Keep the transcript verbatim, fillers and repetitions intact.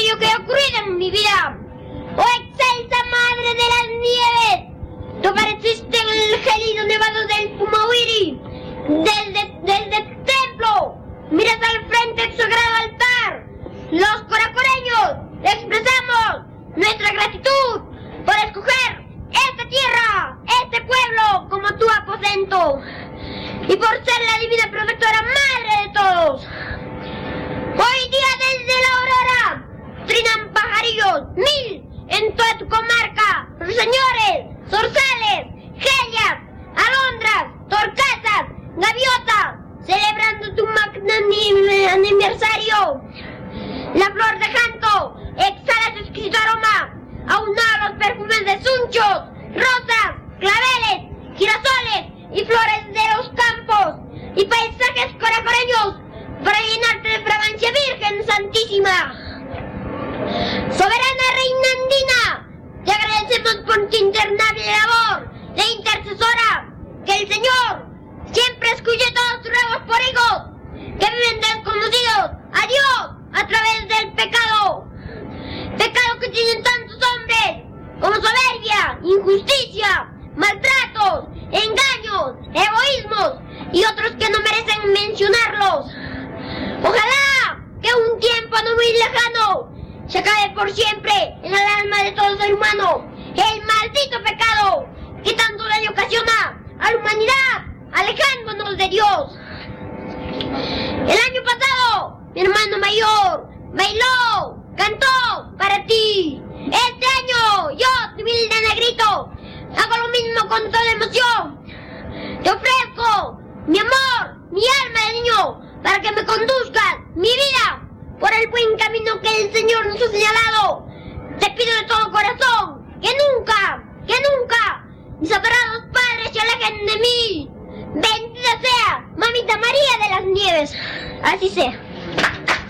aquello que ha ocurrido en mi vida. ¡Oh, excelsa madre de las nieves! Tú apareciste en el gélido nevado del Pumawiri, desde, desde el templo. Miras al frente del sagrado altar. Los coracoreños expresamos nuestra gratitud por escoger esta tierra, este pueblo como tu aposento, y por ser la divina protectora madre de todos. Hoy día desde la aurora trinan pajarillos, mil en toda tu comarca, ruiseñores, zorzales, gellas, alondras, torcasas, gaviotas, celebrando tu magnánimo aniversario. La flor de janto exhala su exquisito aroma, aunado a los perfumes de sunchos, rosas, claveles, girasoles y flores de los campos y paisajes coracoreños para llenarte de fragancia virgen santísima. Soberana reina andina, te agradecemos por tu internable labor de intercesora, que el Señor siempre escuche todos tus ruegos por hijos que viven desconocidos a Dios a través del pecado, pecado que tienen tantos hombres como soberbia, injusticia, maltratos, engaños, egoísmos y otros que no merecen mencionarlos. Ojalá que un tiempo no muy lejano se acabe por siempre en el alma de todo ser humano el maldito pecado que tanto daño ocasiona a la humanidad, alejándonos de Dios. El año pasado, mi hermano mayor bailó, cantó para ti. Este año, yo, tu humilde negrito, hago lo mismo con toda emoción. Te ofrezco mi amor, mi alma de niño, para que me conduzcas mi vida por el buen camino que el Señor nos ha señalado. Te pido de todo corazón que nunca, que nunca mis adorados padres se alejen de mí. Bendita sea Mamita María de las Nieves. Así sea.